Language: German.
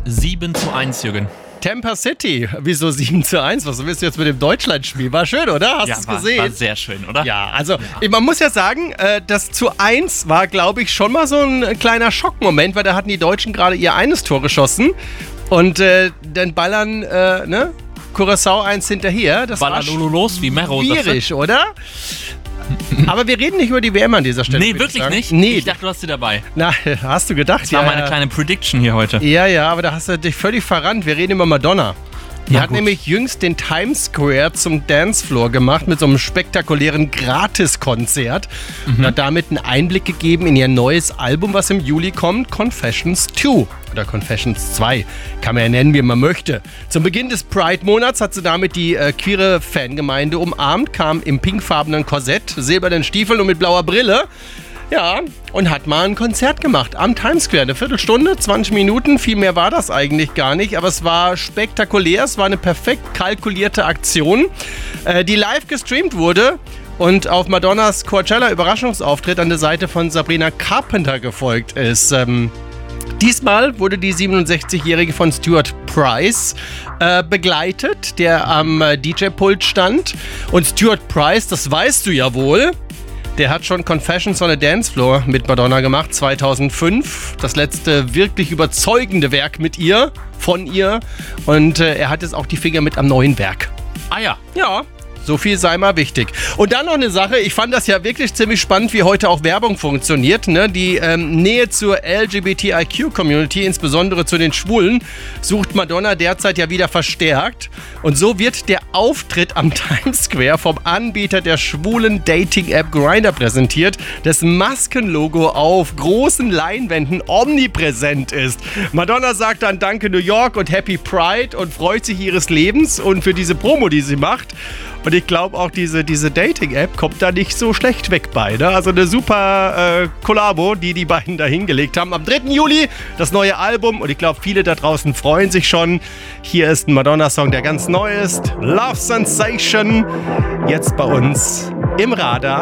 7:1, Jürgen. Tampa City, wieso 7:1? Was willst du jetzt mit dem Deutschlandspiel? War schön, oder? Hast du es gesehen? War sehr schön, oder? Ja, also man muss ja sagen, das 2:1 war, glaube ich, schon mal so ein kleiner Schockmoment, weil da hatten die Deutschen gerade ihr eines Tor geschossen und dann ballern, Curaçao 1 hinterher. Das ballern war los wie Mero. Schwierig, oder? Aber wir reden nicht über die WM an dieser Stelle. Nee, wirklich nicht? Nee. Ich dachte, du hast sie dabei. Na, hast du gedacht? Das war meine kleine Prediction hier heute. Ja, aber da hast du dich völlig verrannt. Wir reden über Madonna. Die hat nämlich jüngst den Times Square zum Dancefloor gemacht mit so einem spektakulären Gratiskonzert und hat damit einen Einblick gegeben in ihr neues Album, was im Juli kommt, Confessions 2 oder Confessions 2. Kann man ja nennen, wie man möchte. Zum Beginn des Pride-Monats hat sie damit die queere Fangemeinde umarmt, kam im pinkfarbenen Korsett, silbernen Stiefeln und mit blauer Brille. Ja, und hat mal ein Konzert gemacht am Times Square. Eine Viertelstunde, 20 Minuten, viel mehr war das eigentlich gar nicht. Aber es war spektakulär, es war eine perfekt kalkulierte Aktion, die live gestreamt wurde und auf Madonnas Coachella-Überraschungsauftritt an der Seite von Sabrina Carpenter gefolgt ist. Diesmal wurde die 67-Jährige von Stuart Price begleitet, der am DJ-Pult stand. Und Stuart Price, das weißt du ja wohl, der hat schon Confessions on a Dance Floor mit Madonna gemacht, 2005. Das letzte wirklich überzeugende Werk mit ihr, von ihr. Und er hat jetzt auch die Finger mit am neuen Werk. Ah ja. Ja. So viel sei mal wichtig. Und dann noch eine Sache, ich fand das ja wirklich ziemlich spannend, wie heute auch Werbung funktioniert. Ne? Die Nähe zur LGBTIQ-Community, insbesondere zu den Schwulen, sucht Madonna derzeit ja wieder verstärkt. Und so wird der Auftritt am Times Square vom Anbieter der schwulen Dating-App Grindr präsentiert, dessen Maskenlogo auf großen Leinwänden omnipräsent ist. Madonna sagt dann Danke New York und Happy Pride und freut sich ihres Lebens und für diese Promo, die sie macht. Und ich glaube auch, diese Dating-App kommt da nicht so schlecht weg bei. Ne? Also eine super Kollabo, die beiden da hingelegt haben. Am 3. Juli das neue Album. Und ich glaube, viele da draußen freuen sich schon. Hier ist ein Madonna-Song, der ganz neu ist. Love Sensation. Jetzt bei uns im Radar.